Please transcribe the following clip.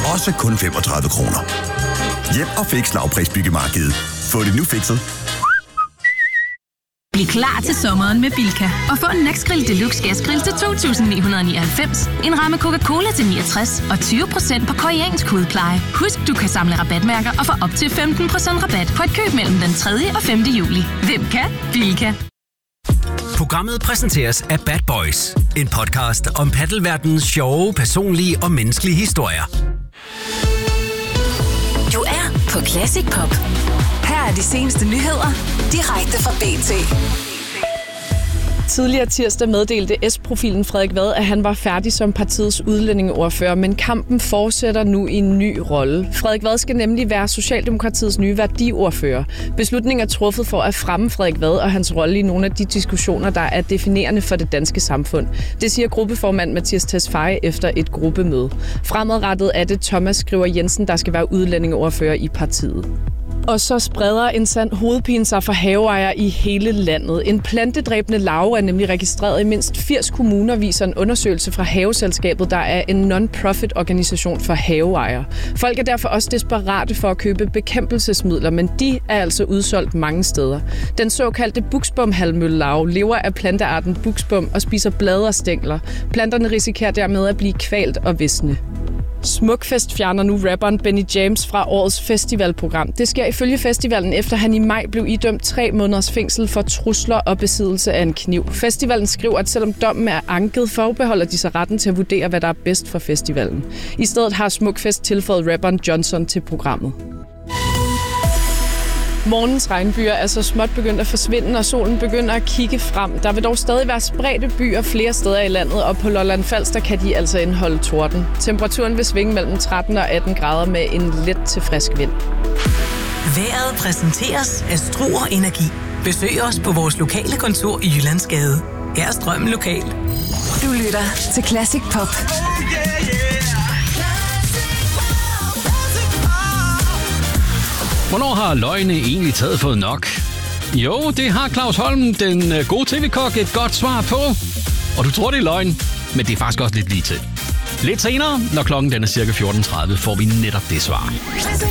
Også kun 35 kroner. Hjem og Fix lavprisbyggemarkedet. Få det nu fikset. Bliv klar til sommeren med Bilka og få en Nexgrill Deluxe Gasgrill til 2.999, en ramme Coca-Cola til 69 og 20% på koreansk hudpleje. Husk, du kan samle rabatmærker og få op til 15% rabat på et køb mellem den 3. og 5. juli. Hvem kan? Bilka. Programmet præsenteres af Bad Boys, en podcast om paddelverdenens sjove, personlige og menneskelige historier. Du er på Classic Pop. Her er de seneste nyheder, direkte fra BT. Tidligere tirsdag meddelte S-profilen Frederik Vad, at han var færdig som partiets udlændingeordfører, men kampen fortsætter nu i en ny rolle. Frederik Vad skal nemlig være Socialdemokratiets nye værdiordfører. Beslutningen er truffet for at fremme Frederik Vad og hans rolle i nogle af de diskussioner, der er definerende for det danske samfund. Det siger gruppeformand Mathias Tesfaye efter et gruppemøde. Fremadrettet er det Thomas Skriver Jensen, der skal være udlændingeordfører i partiet. Og så spreder en sand hovedpine sig for haveejere i hele landet. En plantedræbende larve er nemlig registreret i mindst 80 kommuner, viser en undersøgelse fra Haveselskabet, der er en non-profit organisation for haveejere. Folk er derfor også desperate for at købe bekæmpelsesmidler, men de er altså udsolgt mange steder. Den såkaldte buksbomhalmøllelarve lever af plantearten buksbom og spiser blade og stængler. Planterne risikerer dermed at blive kvalt og visne. Smukfest fjerner nu rapperen Benny James fra årets festivalprogram. Det sker ifølge festivalen, efter han i maj blev idømt 3 måneders fængsel for trusler og besiddelse af en kniv. Festivalen skriver, at selvom dommen er anket, forbeholder de sig retten til at vurdere, hvad der er bedst for festivalen. I stedet har Smukfest tilføjet rapperen Johnson til programmet. Morgens regnbyer er så småt begyndt at forsvinde, og solen begynder at kigge frem. Der vil dog stadig være spredte byer flere steder i landet, og på Lolland Falster kan de altså indeholde torden. Temperaturen vil svinge mellem 13 og 18 grader med en let til frisk vind. Vejret præsenteres af Struer Energi. Besøg os på vores lokale kontor i Jyllandsgade. Her er strømmen lokal. Du lytter til Classic Pop. Hvornår har løgne egentlig fået nok? Jo, det har Claus Holm, den gode tv-kok, et godt svar på. Og du tror, det er løgn, men det er faktisk også lidt lige til. Lidt senere, når klokken den er cirka 14.30, får vi netop det svar.